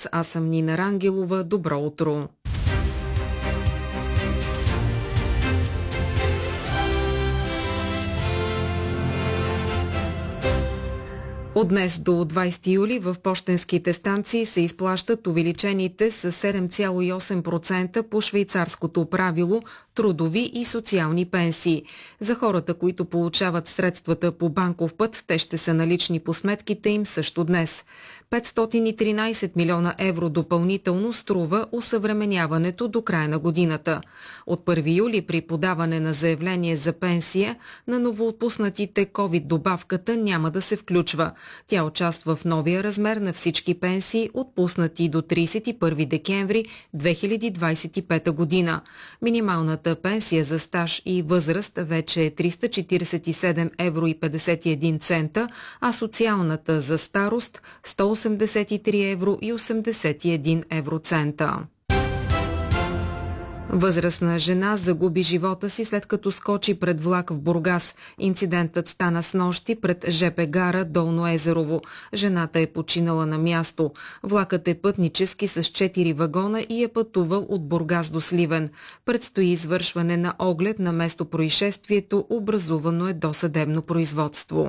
Бургас. Аз съм Нина Рангелова. Добро утро! От днес до 20 юли в пощенските станции се изплащат увеличените с 7,8% по швейцарското правило трудови и социални пенсии. За хората, които получават средствата по банков път, те ще са налични по сметките им също днес. 513 милиона евро допълнително струва усъвременяването до края на годината. От 1 юли при подаване на заявление за пенсия на новоотпуснатите COVID добавката няма да се включва. Тя участва в новия размер на всички пенсии, отпуснати до 31 декември 2025 година. Минималната пенсия за стаж и възраст вече е 347 евро и 51 цента, а социалната за старост 183 евро и 81 евроцента. Възрастна жена загуби живота си след като скочи пред влак в Бургас. Инцидентът стана снощи пред ЖП гара Долно Езерово. Жената е починала на място. Влакът е пътнически с 4 вагона и е пътувал от Бургас до Сливен. Предстои извършване на оглед на местопроизшествието, образувано е досъдебно производство.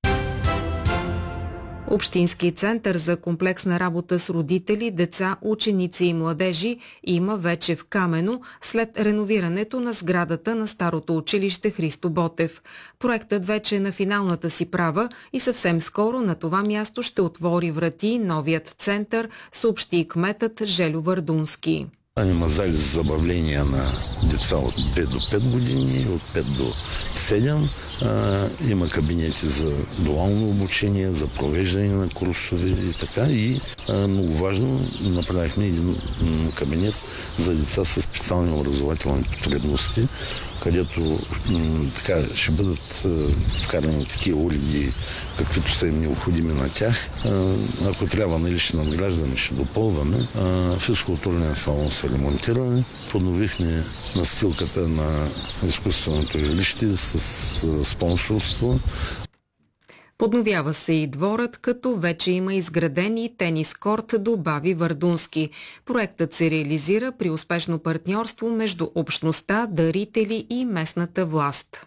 Общински център за комплексна работа с родители, деца, ученици и младежи има вече в Камено след реновирането на сградата на старото училище Христо Ботев. Проектът вече е на финалната си права и съвсем скоро на това място ще отвори врати новият център, съобщи кметът Желю Вардунски. Има зали за забавления на деца от 2 до 5 години, от 5 до 7. Има кабинети за дуално обучение, за провеждане на курсове и така. И много важно, направихме един кабинет за деца с специални образователни потребности, където ще бъдат вкарани такива уреди, каквито са им необходими на тях. Ако трябва, ще надграждаме, ще допълваме. Физкултурния салон се ремонтираме. Подновихме настилката на изкуственото жилище с спонсорство. Подновява се и дворът, като вече има изградени тенис корт, добави Вардунски. Проектът се реализира при успешно партньорство между общността, дарители и местната власт.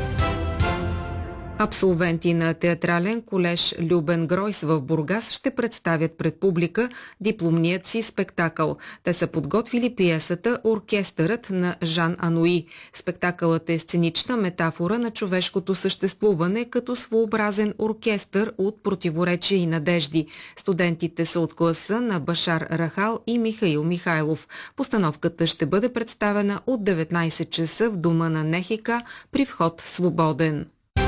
Абсолвенти на театрален колеж Любен Гройс в Бургас ще представят пред публика дипломният си спектакъл. Те са подготвили пиесата «Оркестърът» на Жан Ануи. Спектакълът е сценична метафора на човешкото съществуване като своеобразен оркестър от противоречия и надежди. Студентите са от класа на Башар Рахал и Михаил Михайлов. Постановката ще бъде представена от 19 часа в дома на Нехика при вход свободен.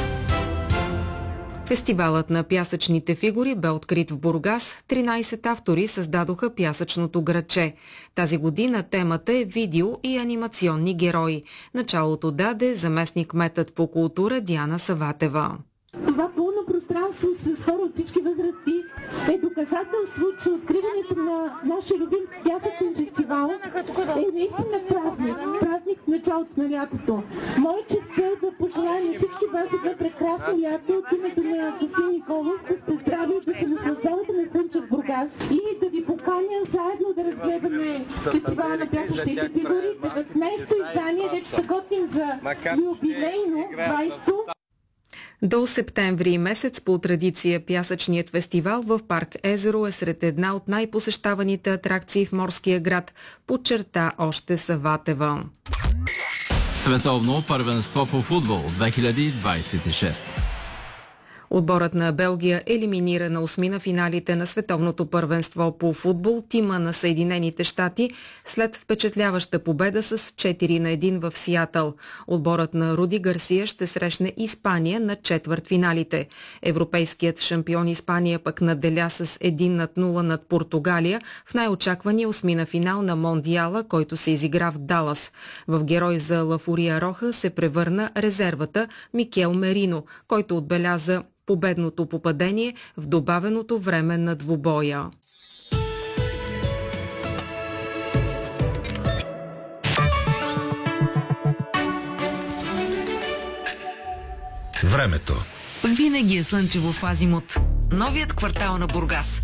Фестивалът на пясъчните фигури бе открит в Бургас. 13 автори създадоха пясъчното градче. Тази година темата е видео и анимационни герои. Началото даде заместник-кметът по култура Диана Саватева. Това пълно пространство с хора от всички възрасти е доказателство, че откриването на нашия любим пясъчен фестивал е наистина празник. Празник в началото на лятото. Моя чест е да пожелая на всички вас едно прекрасно лято от името на господин Николов, да сте здрави, да се наслаждавате на Слънчев Бургас и да ви поканя заедно да разгледаме фестивала на пясъчните фигури. 19-то издание, вече се готвим за юбилейно 20-то. До септември месец по традиция пясъчният фестивал в парк Езеро е сред една от най-посещаваните атракции в морския град, подчерта още Саватева. Световно първенство по футбол 2026. Отборът на Белгия елиминира на осмина финалите на световното първенство по футбол тима на Съединените щати след впечатляваща победа с 4-1 в Сиатъл. Отборът на Руди Гарсия ще срещне Испания на четвъртфиналите. Европейският шампион Испания пък надделя с 1-0 над Португалия в най-очаквания осмина финал на Мондиала, който се изигра в Далас. В герой за Ла Фурия Роха се превърна резервата Микел Мерино, който отбеляза победното попадение в добавеното време на двубоя. Времето. Винаги е слънчево в Азимут. Новият квартал на Бургас.